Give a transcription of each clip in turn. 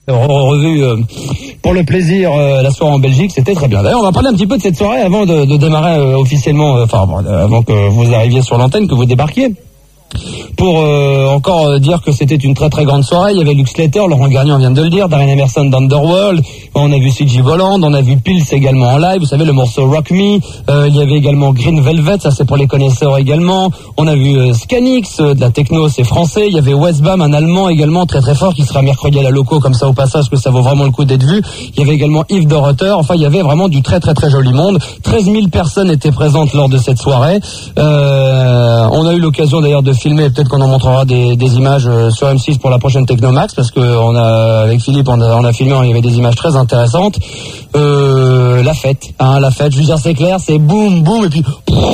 revu pour le plaisir la soirée en Belgique, c'était très bien. D'ailleurs, on va parler un petit peu de cette soirée avant de démarrer officiellement, avant que vous arriviez sur l'antenne, que vous débarquiez. Pour encore dire que c'était une très très grande soirée. Il y avait Lux Slater, Laurent Garnier, on vient de le dire, Darren Emerson d'Underworld, on a vu CG Voland, on a vu Pils également en live, vous savez le morceau Rock Me, il y avait également Green Velvet, ça c'est pour les connaisseurs également, on a vu Scanix, de la techno, c'est français, il y avait Westbam, un allemand également très très fort qui sera mercredi à la Loco, comme ça au passage, que ça vaut vraiment le coup d'être vu. Il y avait également Yves Dorother, enfin il y avait vraiment du très très très joli monde. 13 000 personnes étaient présentes lors de cette soirée. On a eu l'occasion d'ailleurs de filmer, peut-être qu'on en montrera des images sur M6 pour la prochaine Technomax, parce que avec Philippe on a filmé, il y avait des images très intéressantes. La fête, je veux dire c'est clair, c'est boum boum et puis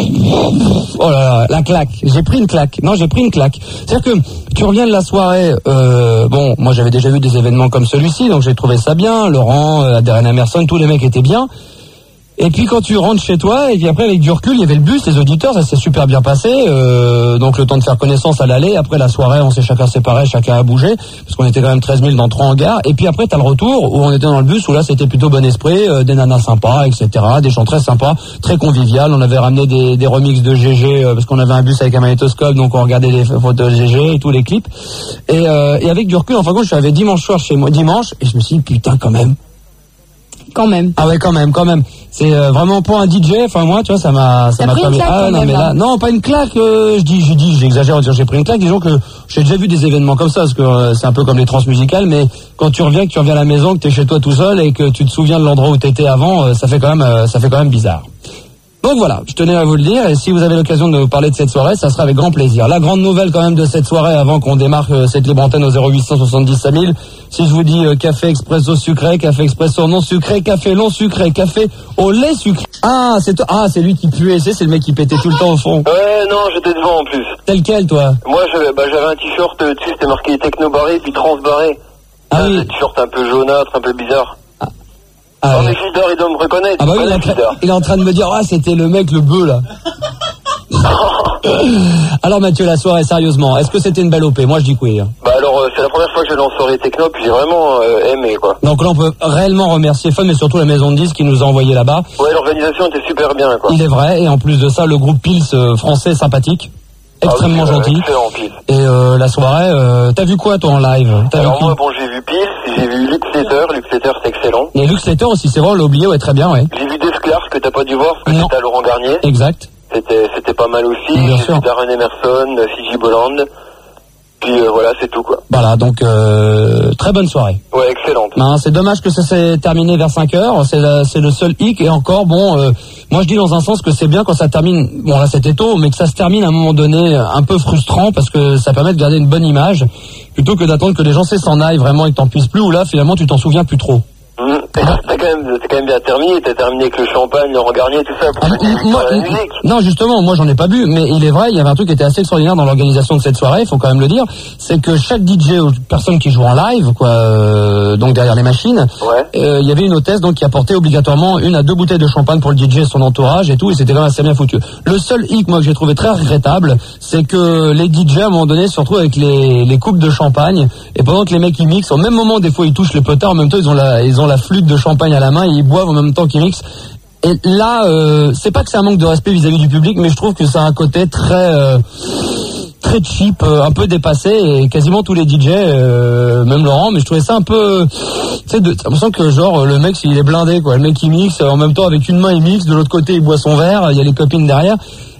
oh là là, la claque. J'ai pris une claque. C'est-à-dire que tu reviens de la soirée, bon, moi j'avais déjà vu des événements comme celui-ci, donc j'ai trouvé ça bien. Laurent, Darren Emerson, tous les mecs étaient bien. Et puis quand tu rentres chez toi, et puis après avec du recul, il y avait le bus, les auditeurs, ça s'est super bien passé, donc le temps de faire connaissance à l'aller, après la soirée on s'est chacun séparés, chacun a bougé, parce qu'on était quand même 13 000 dans 3 hangars, et puis après t'as le retour, où on était dans le bus, où là c'était plutôt bon esprit, des nanas sympas, etc., des gens très sympas, très convivial, on avait ramené des remixes de GG, parce qu'on avait un bus avec un magnétoscope, donc on regardait les photos de GG et tous les clips, et avec du recul, enfin quand je suis arrivé dimanche soir chez moi, et je me suis dit putain quand même. Ah ouais, quand même. C'est vraiment pour un DJ, enfin moi, tu vois, ça m'a permis. Ah non, mais là, non, pas une claque. J'exagère, j'ai pris une claque. Disons que j'ai déjà vu des événements comme ça, parce que c'est un peu comme les transmusicales, mais quand tu reviens à la maison, que t'es chez toi tout seul et que tu te souviens de l'endroit où t'étais avant, ça fait quand même bizarre. Donc voilà, je tenais à vous le dire, et si vous avez l'occasion de nous parler de cette soirée, ça sera avec grand plaisir. La grande nouvelle quand même de cette soirée, avant qu'on démarre cette libre antenne au 0870 5000, si je vous dis café expresso sucré, café expresso non sucré, café long sucré, café au lait sucré. Ah, c'est lui qui puait, c'est le mec qui pétait tout le temps au fond. Ouais, non, j'étais devant en plus. Tel quel, toi? Moi, j'avais un t-shirt dessus, c'était marqué techno barré, puis trans barré. Ah oui. Un t-shirt un peu jaunâtre, un peu bizarre. Ah, mais Fidor, il doit me reconnaître. Ah bah oui, il est en train de me dire, c'était le mec, le bœuf, là. Alors Mathieu, la soirée, sérieusement, est-ce que c'était une belle OP? Moi je dis que oui. Bah alors, c'est la première fois que je vais en soirée techno, puis j'ai vraiment aimé, quoi. Donc là on peut réellement remercier Fun, mais surtout la maison de disques qui nous a envoyé là-bas. Ouais, l'organisation était super bien, quoi. Il est vrai, et en plus de ça, le groupe Pils français sympathique. Extrêmement gentil. Excellent, Pils. Et la soirée, t'as vu quoi toi en live? Alors moi, bon, j'ai vu Pils, j'ai vu Lux Slater c'est excellent. Et Lux Slater aussi, c'est vrai, on l'a oublié, ouais, très bien, ouais. J'ai vu Dave Clark, que t'as pas dû voir, parce que c'était à Laurent Garnier. Exact. C'était pas mal aussi. Bien j'ai sûr. vu Darren Emerson, CG Voland. Puis voilà, c'est tout, quoi. Voilà, donc très bonne soirée. Ouais, excellente. Non, c'est dommage que ça s'est terminé vers 5h, c'est le seul hic, et encore, bon, moi je dis dans un sens que c'est bien quand ça termine, bon là c'était tôt, mais que ça se termine à un moment donné un peu frustrant, parce que ça permet de garder une bonne image, plutôt que d'attendre que les gens s'en aillent vraiment et que t'en puisses plus, ou là finalement tu t'en souviens plus trop. T'as quand même bien terminé, t'as terminé avec le champagne, Laurent Garnier, tout ça, pour la musique. Non, justement, moi j'en ai pas bu, mais il est vrai, il y avait un truc qui était assez extraordinaire dans l'organisation de cette soirée, il faut quand même le dire, c'est que chaque DJ ou personne qui joue en live, quoi, donc derrière les machines, il y avait une hôtesse donc qui apportait obligatoirement 1 à 2 bouteilles de champagne pour le DJ et son entourage et tout, et c'était quand même assez bien foutu. Le seul hic, moi, que j'ai trouvé très regrettable, c'est que les DJ à un moment donné se retrouvent avec les coupes de champagne, et pendant que les mecs ils mixent, au même moment des fois ils touchent les potards, en même temps ils ont la flûte de champagne à la main et ils boivent en même temps qu'ils mixent. Et là, c'est pas que c'est un manque de respect vis-à-vis du public, mais je trouve que ça a un côté très cheap, un peu dépassé, et quasiment tous les DJ, même Laurent, mais je trouvais ça un peu, tu sais, t'as l'impression que genre le mec il est blindé, quoi. Le mec il mixe, en même temps avec une main il mixe, de l'autre côté il boit son verre, il y a les copines derrière.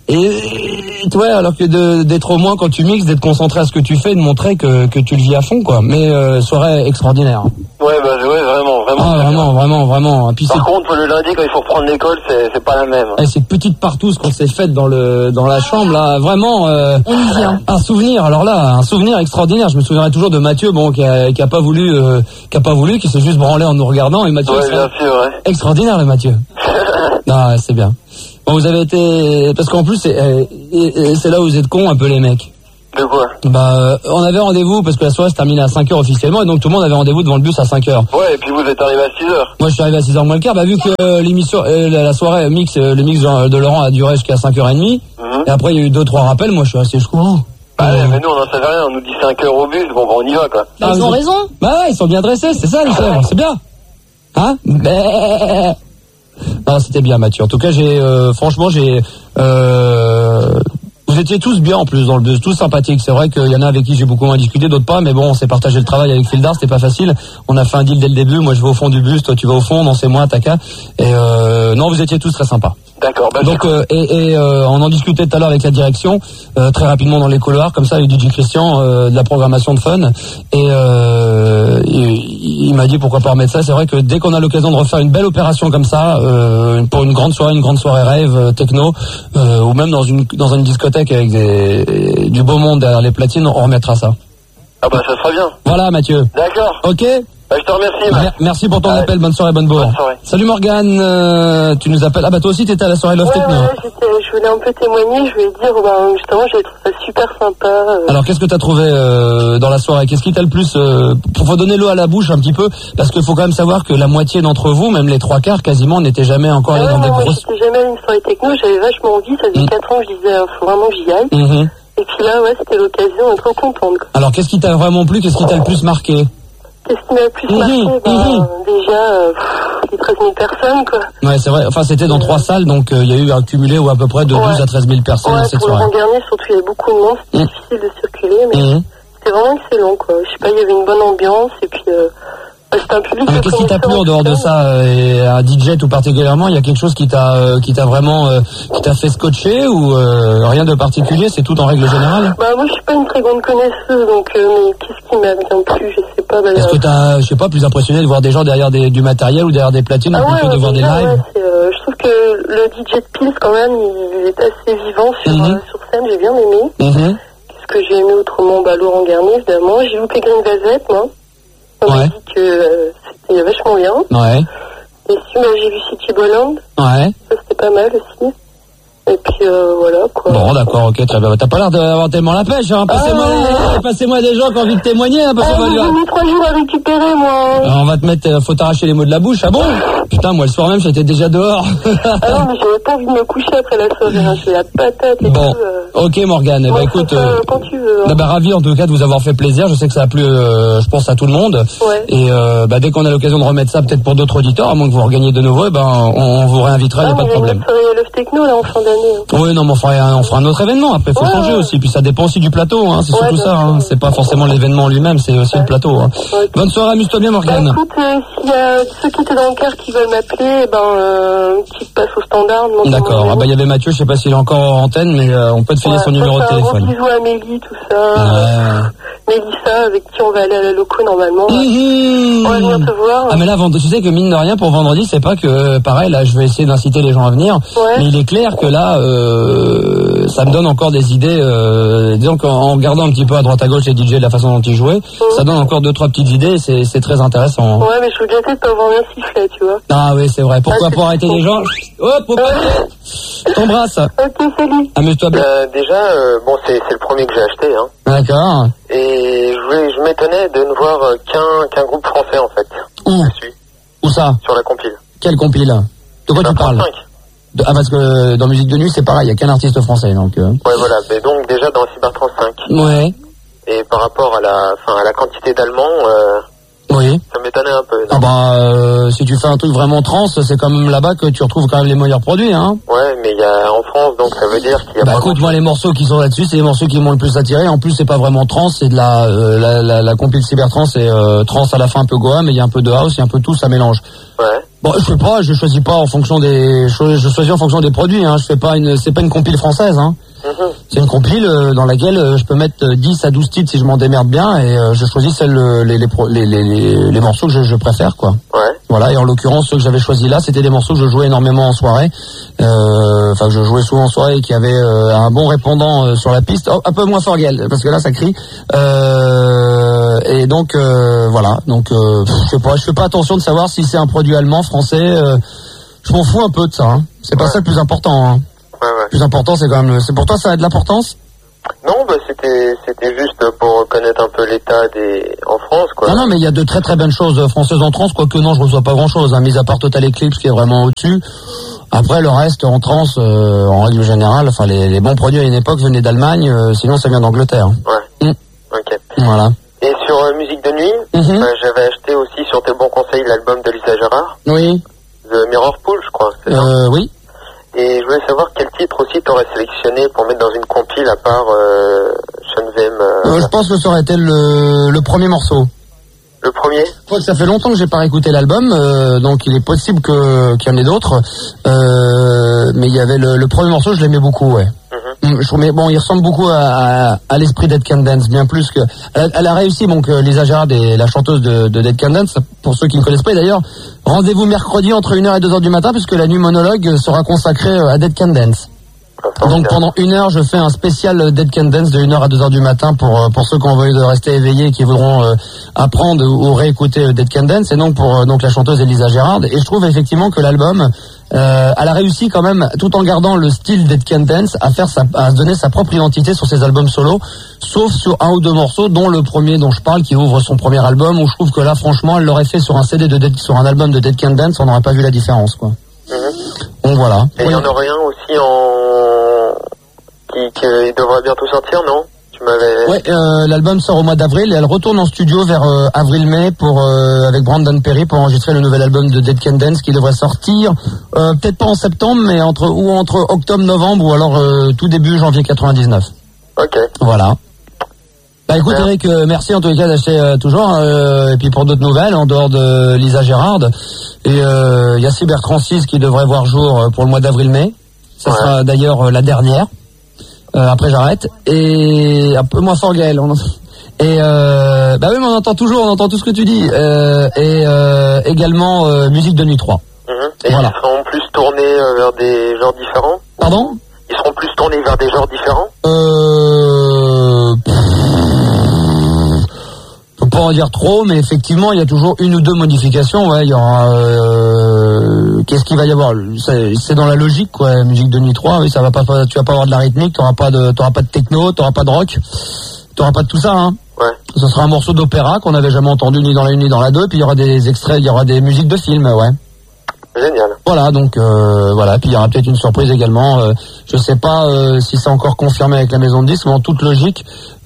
Et toi, alors que d'être au moins quand tu mixes, d'être concentré à ce que tu fais, de montrer que tu le vis à fond, quoi. Mais soirée extraordinaire. Ouais, vraiment. Ah, vraiment. Puis par contre, le lundi, quand il faut reprendre l'école, c'est pas la même. Cette petite partouze qu'on s'est faite dans la chambre, là, vraiment, un souvenir. Alors là, un souvenir extraordinaire. Je me souviendrai toujours de Mathieu, bon, qui a pas voulu, qui s'est juste branlé en nous regardant. Et Mathieu, bien sûr, ouais. Extraordinaire, le Mathieu. Non, c'est bien. Bon, vous avez été, parce qu'en plus, c'est là où vous êtes cons un peu les mecs. De quoi? Bah, on avait rendez-vous parce que la soirée se terminait à 5h officiellement, et donc tout le monde avait rendez-vous devant le bus à 5h. Ouais, et puis vous êtes arrivé à 6h. Moi, je suis arrivé à 6h moins le quart, bah, vu que l'émission, la soirée le mix de Laurent a duré jusqu'à 5h30, et après il y a eu 2-3 rappels, moi je suis resté jusqu'au bout. Ah ouais, mais nous, on n'en savait rien. On nous dit 5 heures au bus. Bon, bah, on y va, quoi. Bah, ils ont raison. Bah ouais, ils sont bien dressés, c'est ça, les chèvres. C'est bien. Hein? Non, c'était bien, Mathieu. En tout cas, franchement, vous étiez tous bien en plus dans le bus, tous sympathiques. C'est vrai qu'il y en a avec qui j'ai beaucoup moins discuté, d'autres pas, mais bon, on s'est partagé le travail avec Fildar, c'était pas facile. On a fait un deal dès le début. Moi, je vais au fond du bus, toi, tu vas au fond, non, c'est moi, Taka. Et non, vous étiez tous très sympas. D'accord. Bah, donc, on en discutait tout à l'heure avec la direction, très rapidement dans les couloirs, comme ça, avec DJ Christian, de la programmation de fun. Et il m'a dit pourquoi pas remettre ça. C'est vrai que dès qu'on a l'occasion de refaire une belle opération comme ça, pour une grande soirée rave, techno, ou même dans une discothèque avec du beau monde derrière les platines, on remettra ça. Ah bah ça sera bien. Voilà, Mathieu. D'accord. Ok. Bah, je te remercie. Merci pour ton appel, bonne soirée, bonne bourre. Bonne soirée. Salut Morgane, tu nous appelles. Ah bah toi aussi t'étais à la soirée Love Techno. Je voulais un peu témoigner, je voulais dire, justement, j'ai trouvé ça super sympa. Alors qu'est-ce que t'as trouvé dans la soirée? Qu'est-ce qui t'a le plus... faut donner l'eau à la bouche un petit peu, parce qu'il faut quand même savoir que la moitié d'entre vous, même les 3/4 quasiment, n'étaient jamais encore allés dans des grosses... J'étais jamais allé à une soirée techno, j'avais vachement envie, ça faisait 4 ans que je disais, faut vraiment que j'y aille. Et puis là, ouais, c'était l'occasion, trop contente, quoi. Alors qu'est-ce qui t'a vraiment plu? Qu'est-ce qui t'a le plus marqué? Qu'est-ce qui m'a le plus marqué? Déjà, les 13 000 personnes, quoi. Ouais, c'est vrai. Enfin, c'était dans 3 salles, donc il y a eu un cumulé ou à peu près de 12 à 13 000 personnes dans cette pour soirée. Laurent Garnier, surtout, il y avait beaucoup de monde, c'était difficile de circuler, mais c'était vraiment excellent, quoi. Je sais pas, il y avait une bonne ambiance, et puis... c'était un public. Mais qu'est-ce qui t'a plu en dehors de ça, et un DJ tout particulièrement? Il y a quelque chose qui t'a vraiment qui t'a fait scotcher, ou rien de particulier? C'est tout en règle générale? Bah moi je suis pas une très grande connaisseuse, donc mais qu'est-ce qui m'a bien plu, je sais pas. Est-ce que t'as, je sais pas, plus impressionné de voir des gens derrière du matériel ou derrière des platines, plutôt de voir des lives? Je trouve que le DJ de Pils quand même, il est assez vivant sur scène, j'ai bien aimé. Qu'est-ce que j'ai aimé autrement? Bah Laurent Garnier évidemment. J'ai loupé Green Gazette, moi. On m'a dit que c'était vachement bien. Ouais. Et si, j'ai vu City Bolland. Ouais. Ça, c'était pas mal aussi. Et puis, voilà, quoi. Bon, d'accord, ok, très bien. T'as pas l'air d'avoir tellement la pêche, hein. Passez-moi des gens qui ont envie de témoigner, hein. J'ai mis 3 jours à récupérer, moi. Alors, on va te mettre, faut t'arracher les mots de la bouche. Ah bon? Putain, moi, le soir même, j'étais déjà dehors. Ah non, mais j'avais pas envie de me coucher après la soirée, hein. Je fais la patate et bon. Ok, Morgane. Bah, écoute, quand tu veux. Bah, ravi, en tout cas, de vous avoir fait plaisir. Je sais que ça a plu, je pense, à tout le monde. Ouais. Et, bah, dès qu'on a l'occasion de remettre ça, peut-être pour d'autres auditeurs, à moins que vous regagnez de nouveau, on vous réinvitera, y a pas de problème. Il y a Love Techno, là, en fin d'année. Oui, non, mais on fera un autre événement. Après, faut changer aussi. Puis ça dépend aussi du plateau, hein. C'est surtout ça, hein. C'est pas forcément l'événement lui-même, c'est aussi le plateau, hein. Bonne soirée, amuse-toi bien, Morgane. Bah, écoute, s'il y a ceux qui étaient dans le car qui veulent m'appeler, qui passent au standard. D'accord. Ah bah, il y avait Mathieu, je sais pas s'il est encore en antenne, mais on peut te filer son numéro de téléphone. Bisous à Mélie, tout ça. Mélissa, avec qui on va aller à la loco normalement. On va venir te voir. Ah mais là, tu sais que mine de rien, pour vendredi, c'est pas que pareil, là je vais essayer d'inciter les gens à venir. Mais il est clair que là, ça me donne encore des idées, disons qu'en regardant un petit peu à droite à gauche les DJ de la façon dont ils jouaient, ça donne encore 2-3 petites idées, c'est très intéressant. Ouais, mais je regrettais de pas avoir un sifflet, tu vois. Ah oui, c'est vrai. Pourquoi pour arrêter les gens? Hop, hop, t'embrasse. Ok, salut. Amuse-toi bien. Déjà, bon, c'est le premier que j'ai acheté, hein. D'accord. Et je m'étonnais de ne voir qu'un groupe français, en fait. Où? Où ça? Sur la compile. Quelle compile? De quoi tu parles? Parce que dans Musique de Nuit, c'est pareil, il n'y a qu'un artiste français, donc... Ouais, voilà. Mais donc, déjà, dans Cyber 35. Ouais. Et par rapport à la quantité d'Allemands, oui. Ça m'étonnait un peu. Ah bah, si tu fais un truc vraiment trans, c'est quand même là-bas que tu retrouves quand même les meilleurs produits, hein. Ouais, mais il y a en France, donc ça veut dire qu'il y a pas... écoute, moi, les morceaux qui sont là-dessus, c'est les morceaux qui m'ont le plus attiré. En plus, c'est pas vraiment trans, c'est de la compile cybertrans, c'est trans à la fin un peu goa, mais il y a un peu de house, il y a un peu tout, ça mélange. Ouais. Bon, je sais pas, je choisis pas en fonction des je choisis en fonction des produits, hein. Je fais pas c'est pas une compile française, hein. C'est une compile dans laquelle je peux mettre 10 à 12 titres si je m'en démerde bien, et je choisis les morceaux que je préfère, quoi. Ouais. Voilà, et en l'occurrence ceux que j'avais choisis là, c'était des morceaux que je jouais énormément en soirée, que je jouais souvent en soirée et qui avaient un bon répondant sur la piste. Oh, un peu moins fort, Gaël, parce que là ça crie. Et donc voilà, donc je sais pas, je fais pas attention de savoir si c'est un produit allemand, français, je m'en fous un peu de ça, hein. C'est pas ça le plus important, hein. Le plus important, c'est quand même... C'est pour toi, ça a de l'importance? Non, bah c'était juste pour connaître un peu l'état en France, quoi. Non, mais il y a de très très bonnes choses françaises en trans, quoique non, je reçois pas grand-chose, hein, mis à part Total Eclipse qui est vraiment au-dessus. Après, le reste, en trance, en règle générale, enfin, les bons produits à une époque venaient d'Allemagne, sinon ça vient d'Angleterre. Ouais. Ok. Voilà. Et sur musique de nuit, j'avais acheté aussi sur tes bons conseils l'album de Lisa Gérard. Oui. The Mirror Pool, je crois. C'est ça oui. Et je voulais savoir quel titre aussi t'aurais sélectionné pour mettre dans une compile à part Shenzhen. Je pense que ça aurait été le premier morceau. Le premier? Je crois que ça fait longtemps que j'ai pas réécouté l'album, donc il est possible qu'il y en ait d'autres. Mais il y avait le premier morceau, je l'aimais beaucoup, ouais. Mais bon, il ressemble beaucoup à l'esprit Dead Can Dance, bien plus que. Elle a réussi, donc Lisa Gérard est la chanteuse de Dead Can Dance. Pour ceux qui ne connaissent pas, d'ailleurs, rendez-vous mercredi entre 1h et 2h du matin, puisque la nuit monologue sera consacrée à Dead Can Dance. Donc pendant 1 heure, je fais un spécial Dead Can Dance de 1h à 2h du matin pour ceux qui ont envie de rester éveillés et qui voudront apprendre ou réécouter Dead Can Dance. Et donc pour la chanteuse Lisa Gérard. Et je trouve effectivement que l'album, elle a réussi quand même, tout en gardant le style Dead Can Dance, à se donner sa propre identité sur ses albums solo, sauf sur 1 ou 2 morceaux, dont le premier dont je parle, qui ouvre son premier album, où je trouve que là, franchement, elle l'aurait fait sur un CD sur un album de Dead Can Dance, on n'aurait pas vu la différence, quoi. Donc voilà. Et il y en aurait un aussi qui devrait bientôt sortir, non? Ouais, l'album sort au mois d'avril et elle retourne en studio vers avril-mai avec Brandon Perry pour enregistrer le nouvel album de Dead Can Dance qui devrait sortir peut-être pas en septembre, mais entre octobre-novembre ou alors tout début janvier 99. Ok. Voilà. Bah écoute Eric, merci en tous les cas d'acheter toujours et puis pour d'autres nouvelles en dehors de Lisa Gérard et il y a Cybertrans 6 qui devrait voir jour pour le mois d'avril-mai. Ça sera d'ailleurs la dernière. Après j'arrête et un peu moins fort Gaël. Et bah oui, mais on entend tout ce que tu dis. Et également musique de nuit 3. Et voilà. Ils seront plus tournés vers des genres différents. Pardon? Ils seront plus tournés vers des genres différents. Faut pas en dire trop, mais effectivement, il y a toujours 1 ou 2 modifications. Ouais, il y aura. Qu'est-ce qu'il va y avoir? C'est dans la logique, quoi. Musique de nuit 3, oui, ça va pas. Tu vas pas avoir de la rythmique, t'auras pas de techno, t'auras pas de rock, t'auras pas de tout ça, hein. Ouais. Ce sera un morceau d'opéra qu'on n'avait jamais entendu ni dans la 1 ni dans la 2, puis il y aura des extraits, il y aura des musiques de films, ouais. Génial. Voilà, donc voilà, puis il y aura peut-être une surprise également. Je sais pas si c'est encore confirmé avec la maison de disques, mais en toute logique,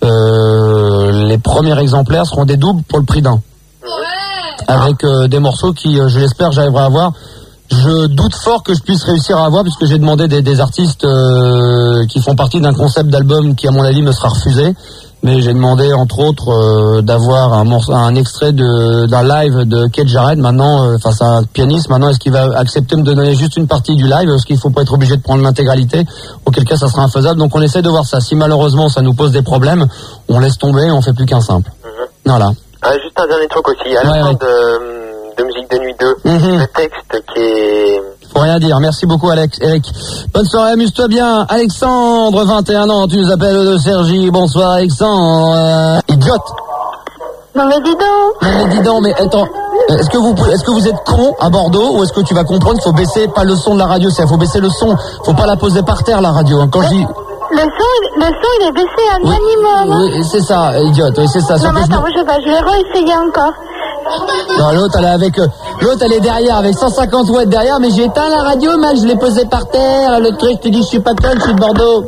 les premiers exemplaires seront des doubles pour le prix d'un. Avec des morceaux qui, je l'espère, j'arriverai à avoir. Je doute fort que je puisse réussir à avoir, puisque j'ai demandé des artistes qui font partie d'un concept d'album qui, à mon avis, me sera refusé. Mais j'ai demandé, entre autres, d'avoir un extrait d'un live de Keith Jarrett. Maintenant, c'est un pianiste. Maintenant, est-ce qu'il va accepter de me donner juste une partie du live? Est-ce qu'il faut pas être obligé de prendre l'intégralité? Auquel cas, ça sera infaisable. Donc, on essaie de voir ça. Si malheureusement, ça nous pose des problèmes, on laisse tomber et on fait plus qu'un simple. Voilà. Juste un dernier truc aussi. À la fin de Musique de Nuit 2, le texte qui est... Faut rien dire. Merci beaucoup, Eric. Bonne soirée, amuse-toi bien. Alexandre, 21 ans, tu nous appelles de Cergy. Bonsoir, Alexandre. Idiote. Non mais dis donc. Mais attends. Est-ce que vous êtes con à Bordeaux, ou est-ce que tu vas comprendre qu'il faut baisser pas le son de la radio, faut baisser le son. Faut pas la poser par terre, la radio. Quand je dis... Le son, il est baissé à minimum. Oui, c'est ça, idiote. Oui, c'est ça. Non, mais attends, je vais réessayer encore. Non, l'autre elle est derrière avec 150 watts derrière, mais j'ai éteint la radio, mal, je l'ai posée par terre. Le truc, tu dis, je suis pas conne, je suis de Bordeaux.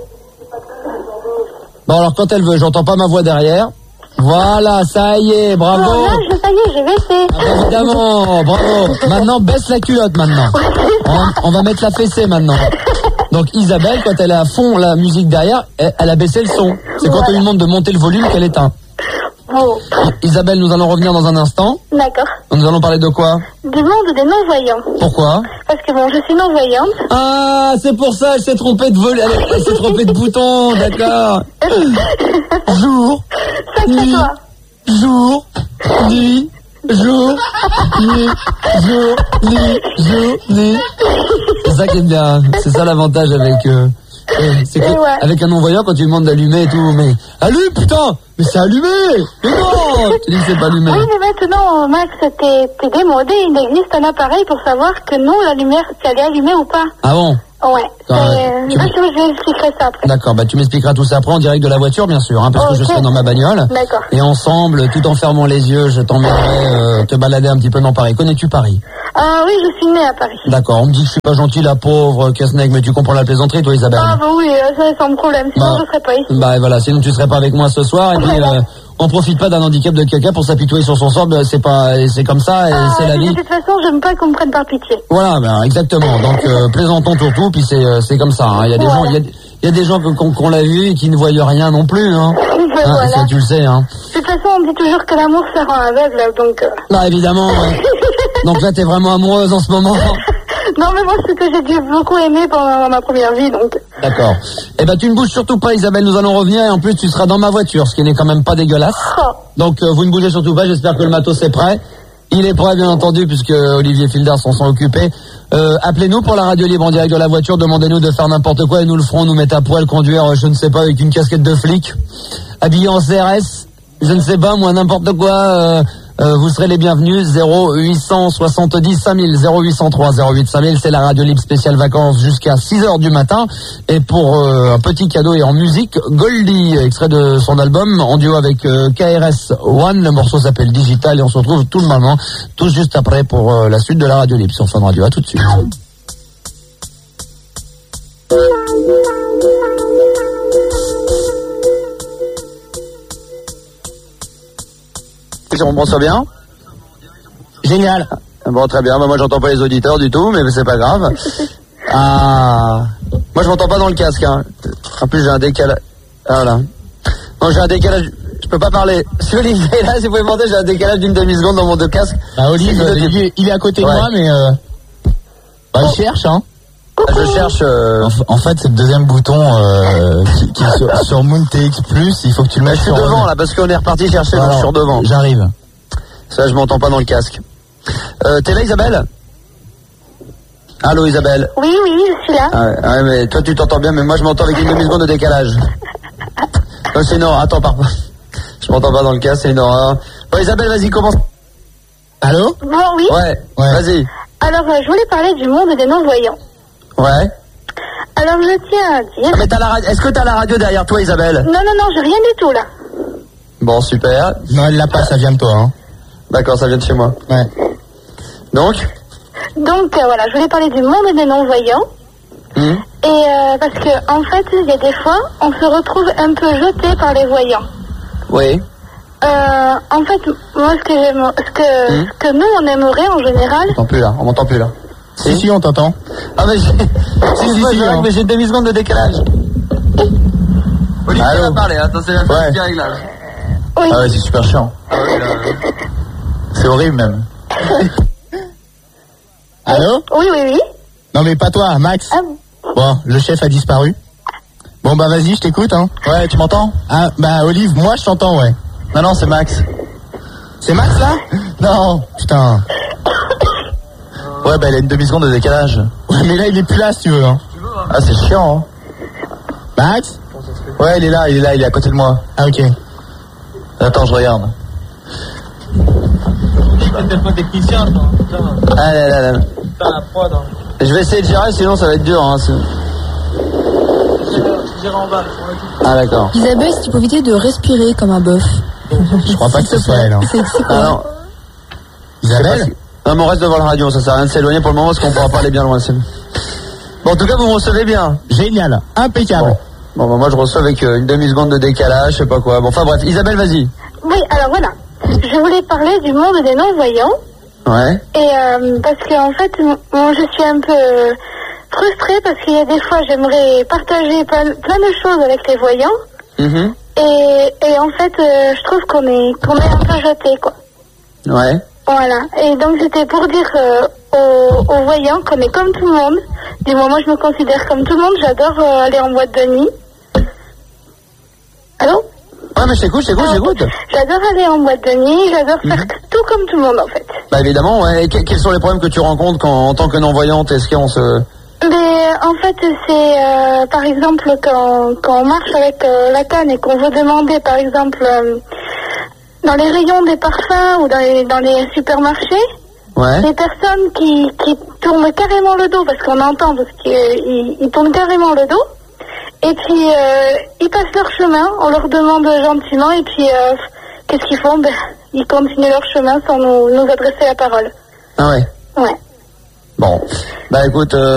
Bon, alors quand elle veut, j'entends pas ma voix derrière. Voilà, ça y est, bravo. Non, là, ça y est, j'ai baissé. Ah, évidemment, bravo. Maintenant, baisse la culotte maintenant. On va mettre la fessée maintenant. Donc Isabelle, quand elle est à fond la musique derrière, elle a baissé le son. C'est quand on lui demande de monter le volume qu'elle éteint. Oh. Isabelle, nous allons revenir dans un instant. D'accord. Nous allons parler de quoi? Du monde des non-voyants. Pourquoi? Parce que bon, je suis non-voyante. Ah, c'est pour ça, elle s'est trompée de volume, elle s'est trompée de bouton, d'accord. Jour, nuit, jour, nuit, jour, nuit, jour, nuit, jour, nuit. C'est ça qui est bien, c'est ça l'avantage avec... c'est que, avec un non-voyant, quand tu demandes d'allumer et tout, mais allume, putain, mais c'est allumé, mais non, tu dis que c'est pas allumé. Oui, mais maintenant, Max, t'es démodé, il existe un appareil pour savoir que non, la lumière, si elle est allumée ou pas. Ah bon? Ouais, je expliquerai ça après. D'accord, bah tu m'expliqueras tout ça après en direct de la voiture, bien sûr, hein, parce que je serai dans ma bagnole. D'accord. Et ensemble, tout en fermant les yeux, je t'emmènerai te balader un petit peu dans Paris. Connais-tu Paris? Ah oui, je suis née à Paris. D'accord, on me dit que je suis pas gentil, la pauvre Casnec, mais tu comprends la plaisanterie, toi, Isabelle? Ah bah oui, ça sans problème, sinon je serais pas ici. Bah voilà, sinon tu serais pas avec moi ce soir, et puis on profite pas d'un handicap de quelqu'un pour s'apitoyer sur son sort, c'est comme ça, et c'est la vie. De toute façon, j'aime pas qu'on me prenne par pitié. Voilà, bah, exactement, donc plaisantons tout, puis c'est comme ça, hein. Il y a des gens, il y a des gens qu'on l'a vu et qui ne voient rien non plus, hein. Voilà. Ça, tu le sais, hein. De toute façon, on dit toujours que l'amour ça rend aveugle, donc... Bah évidemment, ouais. Donc là, t'es vraiment amoureuse en ce moment. Non, mais moi, c'est que j'ai dû beaucoup aimer pendant ma première vie, donc... D'accord. Eh ben, tu ne bouges surtout pas, Isabelle, nous allons revenir, et en plus, tu seras dans ma voiture, ce qui n'est quand même pas dégueulasse. Oh. Donc, vous ne bougez surtout pas, j'espère que le matos est prêt. Il est prêt, bien entendu, puisque Olivier Fildar s'en sont occupés. Appelez-nous pour la radio libre en direct de la voiture, demandez-nous de faire n'importe quoi, et nous le ferons, nous mettre à poil, conduire, je ne sais pas, avec une casquette de flic, habillé en CRS, je ne sais pas, moi, n'importe quoi... vous serez les bienvenus. 0870 5000, 0803 08 5000, c'est la radio libre spéciale vacances jusqu'à 6h du matin. Et pour un petit cadeau et en musique, Goldie, extrait de son album, en duo avec KRS One. Le morceau s'appelle Digital et on se retrouve tout le moment, tout juste après pour la suite de la radio libre sur Fun Radio. À tout de suite. On pense bien. Génial. Bon, très bien. Bah, moi, j'entends pas les auditeurs du tout, mais c'est pas grave. Ah. Moi, je m'entends pas dans le casque, hein. En plus, j'ai un décalage. Ah, voilà. Non, j'ai un décalage. Je peux pas parler. Si Olivier est là, si vous pouvez demander, j'ai un décalage d'une demi-seconde dans mon deux casques. Ah, Olivier, il est à côté de moi, mais il cherche, hein. Je cherche. En fait, c'est le deuxième bouton qui est sur Moon TX+. Il faut que tu le mettes. Je suis devant là parce qu'on est reparti chercher. Donc je suis sur devant. J'arrive. Ça, je m'entends pas dans le casque. T'es là, Isabelle? Allô, Isabelle? Oui, je suis là. Ouais, mais toi, tu t'entends bien, mais moi, je m'entends avec une demi-seconde de décalage. Non, c'est une horreur. Attends, pardon. Je m'entends pas dans le casque, c'est une horreur. Bon, Isabelle, vas-y, commence. Allô? Bon, oui. Ouais. Vas-y. Alors, je voulais parler du monde des non-voyants. Ouais. Alors, je tiens à dire... Ah, mais est-ce que t'as la radio derrière toi, Isabelle? Non, j'ai rien du tout, là. Bon, super. Non, elle l'a pas, ça vient de toi, hein. D'accord, ça vient de chez moi. Ouais. Donc, voilà, je voulais parler du monde des non-voyants. Et parce que, en fait, il y a des fois, on se retrouve un peu jeté par les voyants. Oui. En fait, moi, ce que nous, on aimerait, en général... On m'entend plus, là. Si, on t'entend. Ah, mais mais j'ai une demi-seconde de décalage. Olivier va parler, attends, c'est la petit réglage. Oui. Ah ouais, c'est super chiant. C'est horrible, même. Allô? Oui. Non, mais pas toi, Max. Ah. Bon, le chef a disparu. Bon, bah vas-y, je t'écoute, hein. Ouais, tu m'entends? Ah, bah Olive, moi je t'entends, ouais. Non, c'est Max. C'est Max, là? Non, putain. Ouais, bah il a une demi-seconde de décalage. Ouais, mais là il est plus là si tu veux, hein. Ah, c'est chiant, hein. Max? Ouais, il est là, il est à côté de moi. Ah, ok. Attends, je regarde. T'es pas technicien, toi. Ah là. Putain, la prod, hein. Je vais essayer de gérer, sinon ça va être dur, hein. J'irai en bas. Ah, d'accord. Isabelle, si tu peux éviter de respirer comme un bœuf. Je crois pas que ce soit elle, hein. C'est quoi? Ah non. Isabelle? Non, mais on reste devant la radio, ça sert à rien de s'éloigner pour le moment parce qu'on pourra pas aller bien loin. Bon, en tout cas, vous me recevez bien. Génial, impeccable. Bon, bah, moi je reçois avec une demi-seconde de décalage, je sais pas quoi. Bon, enfin bref, Isabelle, vas-y. Oui, alors voilà. Je voulais parler du monde des non-voyants. Ouais. Et parce qu'en fait, moi je suis un peu frustrée parce qu'il y a des fois j'aimerais partager plein de choses avec les voyants. Et en fait, je trouve qu'on est un peu jeté, quoi. Ouais. Voilà. Et donc c'était pour dire aux voyants qu'on est comme tout le monde. Du moment moi je me considère comme tout le monde, j'adore aller en boîte de nuit. Allô? Ouais, mais je t'écoute. J'adore aller en boîte de nuit, j'adore faire tout comme tout le monde en fait. Bah évidemment, ouais. Et quels sont les problèmes que tu rencontres en tant que non-voyante? Est-ce qu'on se... Mais en fait c'est par exemple quand on marche avec la canne et qu'on veut demander par exemple dans les rayons des parfums ou dans les supermarchés, les personnes qui tournent carrément le dos parce qu'on entend parce qu'ils tournent carrément le dos. Et puis, ils passent leur chemin, on leur demande gentiment, et puis, qu'est-ce qu'ils font? Ben, ils continuent leur chemin sans nous adresser la parole. Ah ouais? Ouais. Bon, bah écoute.